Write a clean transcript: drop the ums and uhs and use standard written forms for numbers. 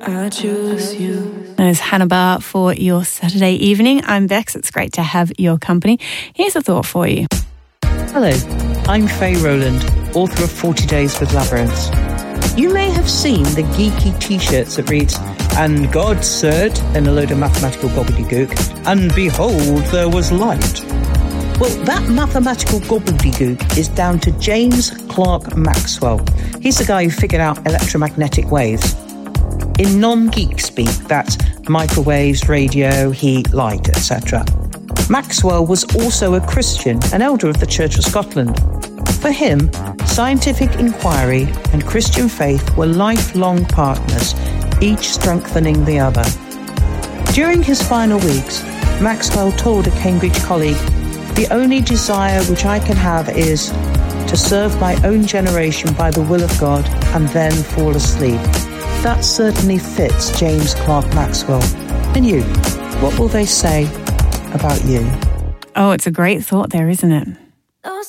I choose you. There's Hannah Barr for your Saturday evening. I'm Bex. It's great to have your company. Here's a thought for you. Hello, I'm Faye Rowland, author of 40 Days with Labyrinths. You may have seen the geeky t-shirts that reads, "And God said," in a load of mathematical gobbledygook, "and behold, there was light." Well, that mathematical gobbledygook is down to James Clerk Maxwell. He's the guy who figured out electromagnetic waves. In non-geek speak, that's microwaves, radio, heat, light, etc. Maxwell was also a Christian, an elder of the Church of Scotland. For him, scientific inquiry and Christian faith were lifelong partners, each strengthening the other. During his final weeks, Maxwell told a Cambridge colleague, "The only desire which I can have is to serve my own generation by the will of God and then fall asleep." That certainly fits James Clerk Maxwell. And you, what will they say about you? Oh, it's a great thought there, isn't it?